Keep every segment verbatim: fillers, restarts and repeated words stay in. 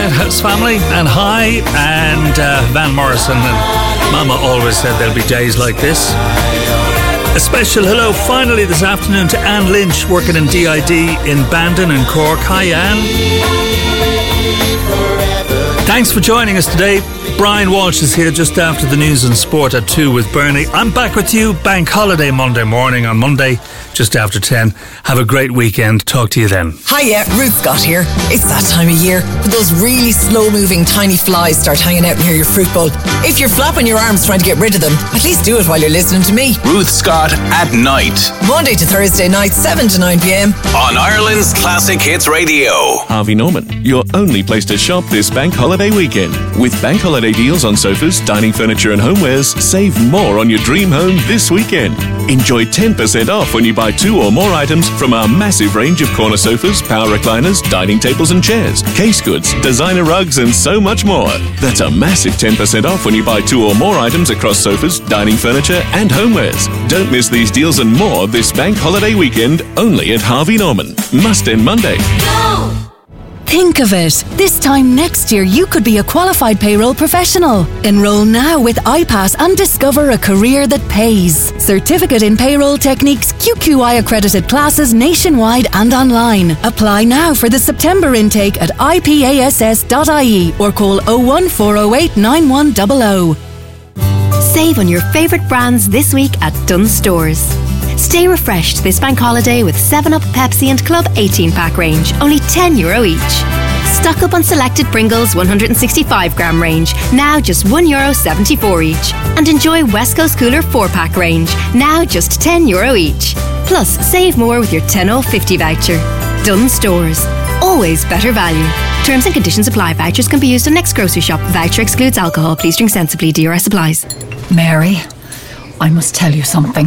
House Family and Hi and uh, Van Morrison and Mama always said there'll be days like this. A special hello finally this afternoon to Anne Lynch working in D I D in Bandon and Cork. Hi Anne. Thanks for joining us today. Brian Walsh is here just after the news and sport at two with Bernie. I'm back with you Bank Holiday Monday morning on Monday just after ten. Have a great weekend. Talk to you then. Hiya, Ruth Scott here. It's that time of year when those really slow moving tiny flies start hanging out near your fruit bowl. If you're flapping your arms trying to get rid of them, at least do it while you're listening to me. Ruth Scott at night. Monday to Thursday night, seven to nine p.m. on Ireland's Classic Hits Radio. Harvey Norman, your only place to shop this bank holiday weekend. With bank holiday deals on sofas, dining furniture and homewares, save more on your dream home this weekend. Enjoy ten percent off when you buy two or more items from our massive range of corner sofas, power recliners, dining tables and chairs, case goods, designer rugs and so much more. That's a massive ten percent off when you buy two or more items across sofas, dining furniture and homewares. Don't miss these deals and more this bank holiday weekend only at Harvey Norman. Must end Monday. No! Think of it. This time next year, you could be a qualified payroll professional. Enroll now with I PASS and discover a career that pays. Certificate in Payroll Techniques, Q Q I accredited classes nationwide and online. Apply now for the September intake at I P A S S dot I E or call oh one four oh eight nine one oh oh. Save on your favourite brands this week at Dunnes Stores. Stay refreshed this bank holiday with seven up, Pepsi and Club eighteen pack range, only ten euro each. Stock up on selected Pringles one hundred sixty-five gram range, now just one euro seventy-four each. And enjoy West Coast Cooler four pack range, now just ten euro each. Plus, save more with your ten oh fifty voucher. Dunnes Stores. Always better value. Terms and conditions apply. Vouchers can be used on next grocery shop. Voucher excludes alcohol. Please drink sensibly. D R S applies. Mary, I must tell you something.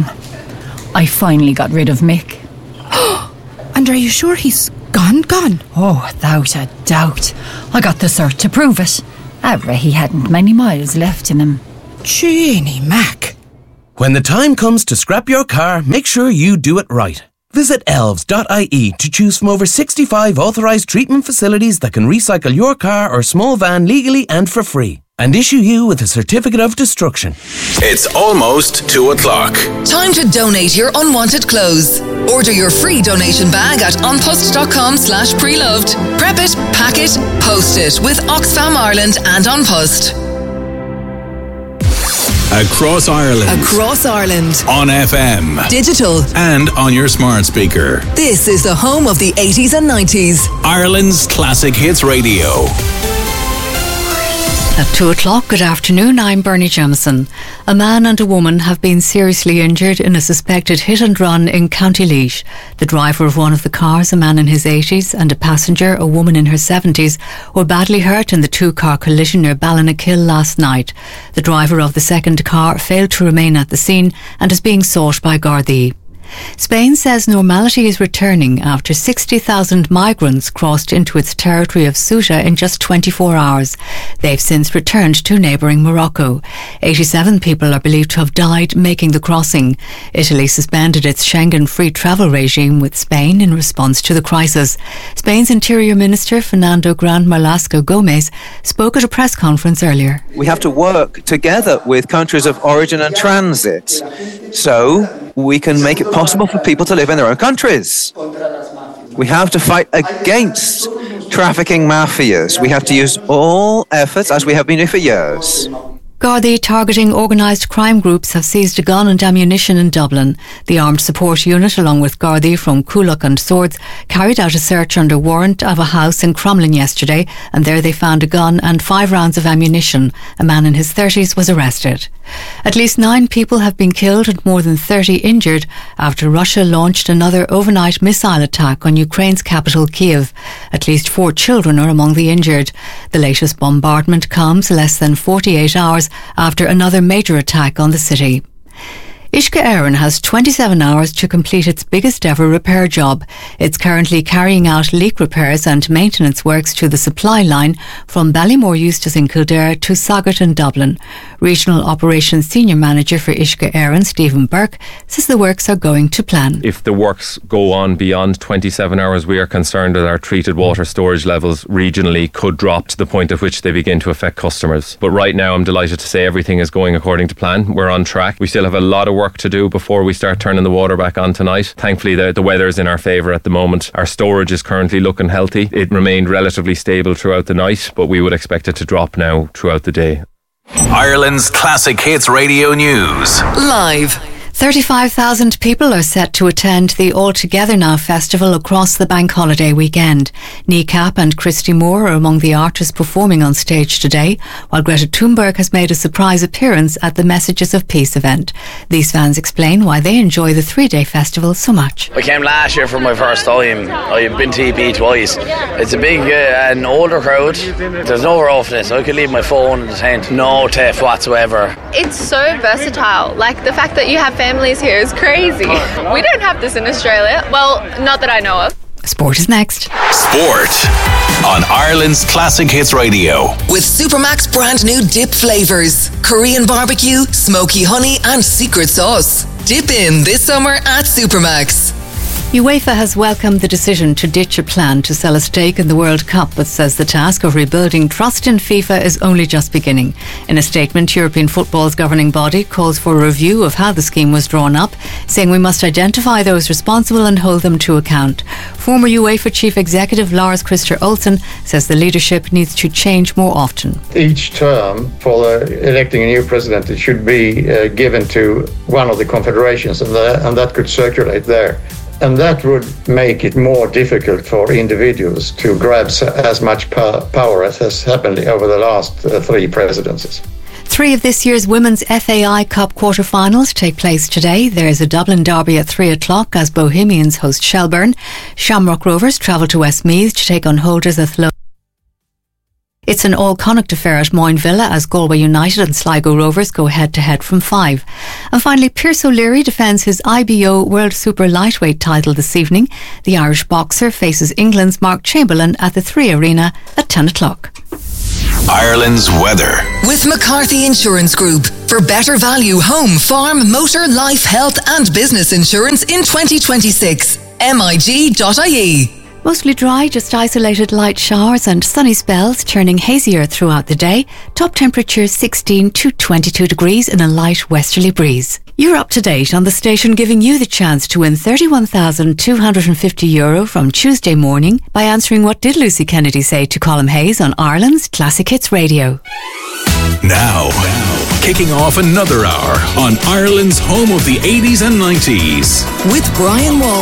I finally got rid of Mick. And are you sure he's gone, gone? Oh, without a doubt. I got the cert to prove it. However, he hadn't many miles left in him. Jeannie Mac. When the time comes to scrap your car, make sure you do it right. Visit elves dot I E to choose from over sixty-five authorised treatment facilities that can recycle your car or small van legally and for free, and issue you with a certificate of destruction. It's almost two o'clock. Time to donate your unwanted clothes. Order your free donation bag at onpost.com slash preloved. Prep it, pack it, post it with Oxfam Ireland and OnPost. Across Ireland. Across Ireland. On F M. Digital. And on your smart speaker. This is the home of the eighties and nineties. Ireland's Classic Hits Radio. At two o'clock, good afternoon, I'm Bernie Jamieson. A man and a woman have been seriously injured in a suspected hit and run in County Laois. The driver of one of the cars, a man in his eighties, and a passenger, a woman in her seventies, were badly hurt in the two-car collision near Ballinackill last night. The driver of the second car failed to remain at the scene and is being sought by Gardaí. Spain says normality is returning after sixty thousand migrants crossed into its territory of Ceuta in just twenty-four hours. They've since returned to neighbouring Morocco. eighty-seven people are believed to have died making the crossing. Italy suspended its Schengen free travel regime with Spain in response to the crisis. Spain's Interior Minister Fernando Gran Marlaska Gomez spoke at a press conference earlier. We have to work together with countries of origin and transit so we can make it possible for people to live in their own countries. We have to fight against trafficking mafias. We have to use all efforts, as we have been doing for years. Gardaí targeting organised crime groups have seized a gun and ammunition in Dublin. The Armed Support Unit, along with Gardaí from Coolock and Swords, carried out a search under warrant of a house in Crumlin yesterday, and there they found a gun and five rounds of ammunition. A man in his thirties was arrested. At least nine people have been killed and more than thirty injured after Russia launched another overnight missile attack on Ukraine's capital, Kiev. At least four children are among the injured. The latest bombardment comes less than forty-eight hours after another major attack on the city. Uisce Éireann has twenty-seven hours to complete its biggest ever repair job. It's currently carrying out leak repairs and maintenance works to the supply line from Ballymore Eustace in Kildare to Saggart in Dublin. Regional Operations Senior Manager for Uisce Éireann, Stephen Burke, says the works are going to plan. If the works go on beyond twenty-seven hours, we are concerned that our treated water storage levels regionally could drop to the point at which they begin to affect customers. But right now I'm delighted to say everything is going according to plan. We're on track. We still have a lot of work to do before we start turning the water back on tonight. Thankfully the, the weather is in our favour at the moment. Our storage is currently looking healthy. It remained relatively stable throughout the night, but we would expect it to drop now throughout the day. Ireland's Classic Hits Radio News. Live. thirty-five thousand people are set to attend the All Together Now festival across the bank holiday weekend. Kneecap and Christy Moore are among the artists performing on stage today, while Greta Thunberg has made a surprise appearance at the Messages of Peace event. These fans explain why they enjoy the three-day festival so much. I came last year for my first time. I've been to E P twice. It's a big, uh, an older crowd. There's no roughness. I could leave my phone in the tent. No tiff whatsoever. It's so versatile. Like the fact that you have families here is crazy. We don't have this in Australia. Well, not that I know of. Sport is next. Sport on Ireland's Classic Hits Radio. With Supermax brand new dip flavours. Korean barbecue, smoky honey and secret sauce. Dip in this summer at Supermax. UEFA has welcomed the decision to ditch a plan to sell a stake in the World Cup, but says the task of rebuilding trust in FIFA is only just beginning. In a statement, European football's governing body calls for a review of how the scheme was drawn up, saying we must identify those responsible and hold them to account. Former UEFA Chief Executive Lars Christer Olsen says the leadership needs to change more often. Each term for the electing a new president, it should be uh, given to one of the confederations, and, the, and that could circulate there. And that would make it more difficult for individuals to grab as much power as has happened over the last uh, three presidencies. Three of this year's Women's F A I Cup quarter-finals take place today. There's a Dublin derby at three o'clock as Bohemians host Shelburne. Shamrock Rovers travel to Westmeath to take on holders Athlone. It's an all-Connacht affair at Moyne Villa as Galway United and Sligo Rovers go head-to-head from five. And finally, Pierce O'Leary defends his I B O World Super Lightweight title this evening. The Irish boxer faces England's Mark Chamberlain at the Three Arena at ten o'clock. Ireland's weather. With McCarthy Insurance Group. For better value home, farm, motor, life, health and business insurance in twenty twenty-six. M I G dot I E. Mostly dry, just isolated light showers and sunny spells, turning hazier throughout the day. Top temperatures sixteen to twenty-two degrees in a light westerly breeze. You're up to date on the station giving you the chance to win thirty-one thousand two hundred fifty euro from Tuesday morning by answering What Did Lucy Kennedy Say to Colm Hayes on Ireland's Classic Hits Radio. Now, now, kicking off another hour on Ireland's home of the eighties and nineties. With Brian Wall.